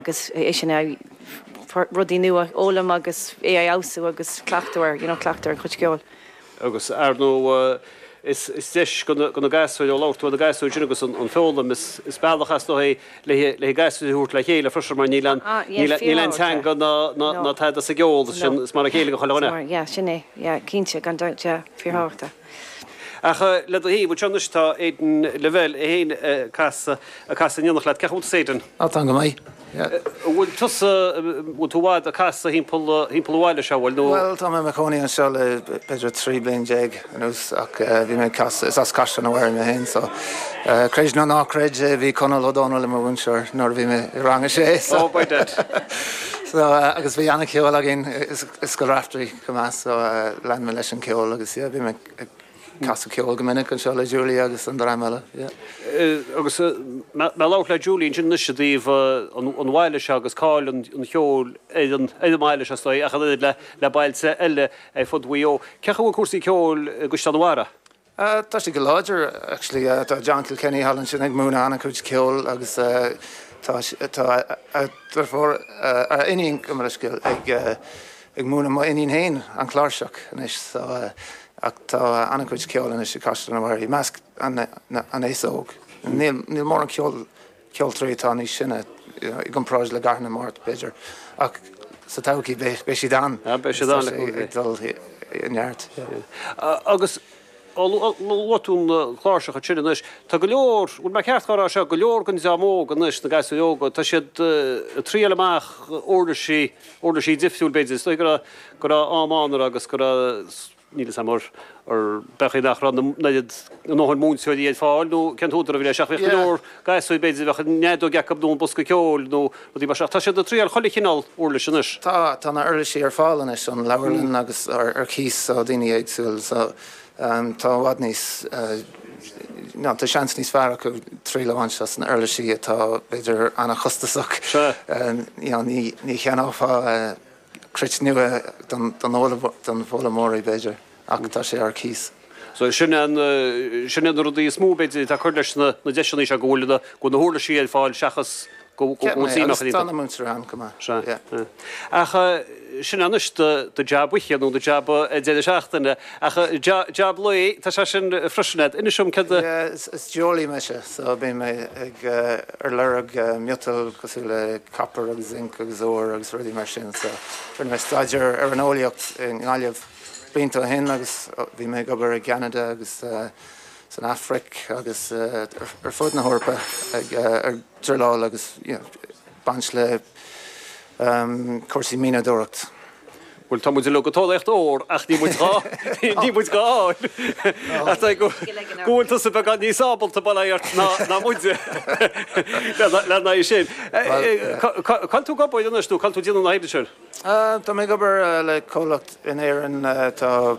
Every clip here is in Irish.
agus sinna rudí nua ólam agus é ausú agus clachtúir clachtúir chuid ceol. Agus nó is deis gona gasú ó láirtú a gasú agus an fólam is bailachas nó le gasú hút le chéile frisar mar nílan te na tá a geol sin is mar a chéile go choána. Sinné cínte gan dote fíorthachta. Acha le hí bú tenistá éan level héin casa níonnach le ceú séan. Tá go mai. Bhfuil tusa túháid a casa hímpelháile se bhfuil nó. Well tá me choí an seo le beidir 3 blion jeig anús ach bhí mé is as caian bhhair me hen so creid ná nácréid bhí conal ódána le mar bhainseir nóir bhí me rang sé so agus bhí anna ceol a gin is go raftaí go más so lean me leis an ceol agus bhí me Casa ceol go minic an seo le Julie agus an dráile. Agus me lá le Julie sin nuise díomh an bhhaile se agus cáil an cheol éidir maiile se stoi a le bailse eile fudhuió. Cecha bhfuil cuasaí ceol gus an bhhara? Tá sé go láidir actually tá John Kilkenny hallan sin ag múna anna chuid ceol agus tá iníon go mar skill ag múna má iníon héin an chláirseach inis so ach tá anna chuid ceol in is caiiste an bhhair measc an éóg. Níl mór an ceol trétá ní sinne I gomráid le garna mát beidir ach sa táí be si dan neart. Agus Lotún chláirseach a tíis, Tá go leor ú me ceartá se go leor gan amó an is na gasúóga, Tá siad trí amach ordaí difriúil beidir, go ámánar agus go níle sam ar bechaí nach ran nóhan múnseoid iad fáil, nó cen tútar a bhí seach leor gasú beidir bhecha nedó gecab nó bosca ceol nó dí mar tá siad a tríal chola chinál orla sinis. Tá na urla sí ar fálan is an leharlinn agus ar cís á daine éagsúil tá bhhad níos tá seans níos fearra go trí lehaint as an urla sí atá beidir anna chustasach ní cheanáfá crit nua don fólamóí beidir ach tá sé ar cís. So sin rudí smó beidir tá chuir leis na deisina se ggóla go na hóla síad fáil seachas Acha sin anis de jab wiche nó de jab de seachtainna acha jab loi tá se sin frisinad ina sum ce is Jolie me se so bé mé ag ar lereg mutal cosú le copper agus zinc agus óir agus rudí mar sin so rinne me staidir ar an óíocht in gáileh bínta hen agus bhí mé gobar ag Canada agus san Afric agus ar fud na hórpa ag ar dúrlá agus bans le cuasaí mína dúireacht. Bhfuil tá muidir le go tálacht óir ach ní muid gáil. Gúilta sa bheith níos ábalta bailart ná muide le na sin. Can tú gabáid anistú, can tú díanana na héidir? Tá mé gobar le cólacht in éan tá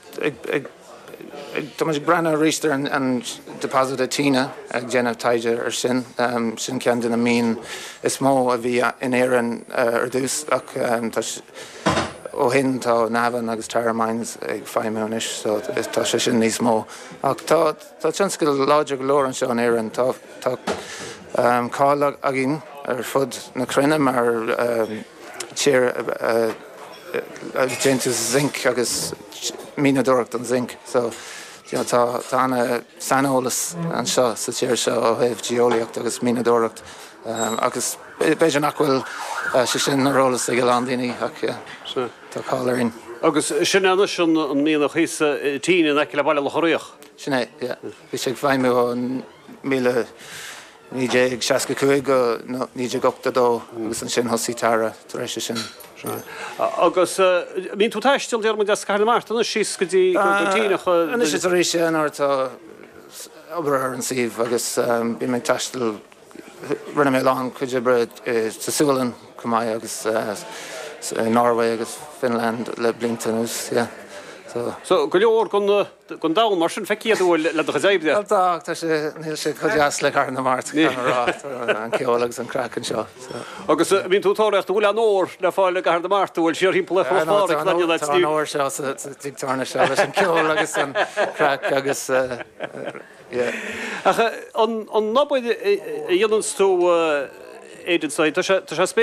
Thomas Branna Riester and deposit a Tina Jenna Tiger or sin cean a mean is mó a bhí in éan ar dús ach ó hin tá navan agus tarmines ag feimiis so tá sé sin níos mó ach tá chans go láidir go leor an seo an éan tá cáil a gin ar fud na crinne mar tíir déantas zinc agus mína dúireacht an zinc so tá anna sanolalas an seo sa tíir seo ó héh geolaíocht agus mína dúireacht agus beidir nachhfuil sé sin narólas ag landíine ach tá cáilearín. Agus sin an míonna chiisa tíine le baile le choíoch? Sinné, bhí sé bhaimú ó 1965 go 1982 agus an sin hosítara tar éis sin. Agus mín tú taistil dear mu deas Carla Martin síos go dtí tíinecha. An is a rééis sin tá obair an sih agus bí mé taistil rinne mé lá chuide bre sa Suúlan cumá agus Norway agus Finland le blintanús, So go leor gon da mar sin feciadú le a chaéibde? Tá sé níl sé chudeas le Carla Martin an ceolalas an crackan seo. Agus mín tútáirecht bhfuil an óir le fáil Carla Martin bhfuil siar hímpla fáil óir seo títarna seo leis an ceol agus an crack agus an nabáid dhéanans tú agency tá